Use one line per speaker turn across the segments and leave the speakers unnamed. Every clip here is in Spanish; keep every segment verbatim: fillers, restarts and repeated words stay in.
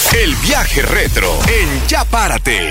El viaje retro en Ya Párate.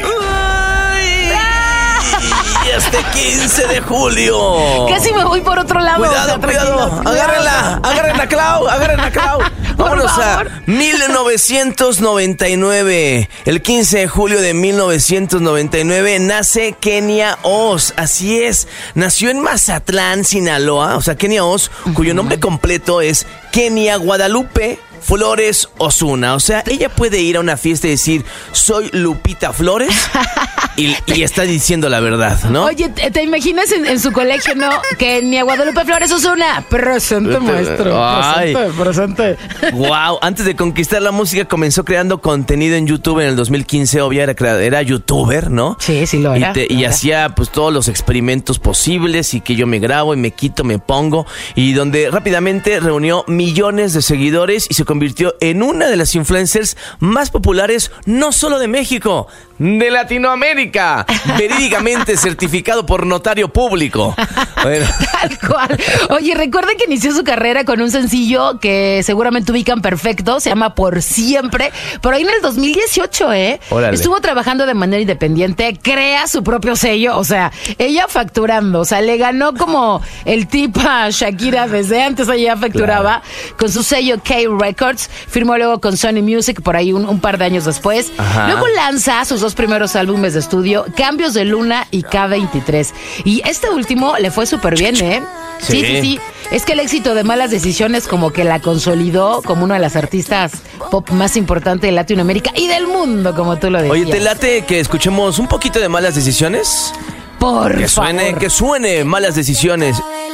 Y este quince de julio.
Casi me voy por otro lado.
Cuidado,
o sea,
cuidado. Agárrenla, agárrenla a Clau, agárrenla a Clau. Vámonos a mil novecientos noventa y nueve. El quince de julio de mil novecientos noventa y nueve nace Kenia Oz. Así es, nació en Mazatlán, Sinaloa. O sea, Kenia Oz, uh-huh. cuyo nombre completo es Kenia Guadalupe Flores Osuna. O sea, ella puede ir a una fiesta y decir, soy Lupita Flores, y, y está diciendo la verdad, ¿no?
Oye, ¿te, te imaginas en, en su colegio, no? Que ni a Guadalupe Flores Osuna. Presente, maestro.
Ay.
Presente, presente.
Wow, antes de conquistar la música comenzó creando contenido en YouTube en el dos mil quince. Obvio, era, era youtuber, ¿no?
Sí, sí lo era.
Y, te,
lo
y
era.
hacía pues todos los experimentos posibles, y que yo me grabo y me quito, me pongo, y donde rápidamente reunió millones de seguidores y se convirtió en una de las influencers más populares, no solo de México, de Latinoamérica, verídicamente certificado por notario público. Bueno.
Tal cual. Oye, recuerden que inició su carrera con un sencillo que seguramente ubican perfecto, se llama Por Siempre, por ahí en el dos mil dieciocho, ¿eh?
Órale.
Estuvo trabajando de manera independiente, crea su propio sello, o sea, ella facturando, o sea, le ganó como el tip a Shakira desde antes, ella facturaba claro. con su sello K Records, firmó luego con Sony Music por ahí un, un par de años después. Ajá. Luego lanza sus dos primeros álbumes de estudio, Cambios de Luna y K veintitrés. Y este último le fue súper bien, ¿eh? Sí. sí, sí, sí. Es que el éxito de Malas Decisiones como que la consolidó como una de las artistas pop más importantes de Latinoamérica y del mundo, como tú lo decías.
Oye, ¿te late que escuchemos un poquito de Malas Decisiones?
Por
que suene,
favor.
Que suene Malas Decisiones.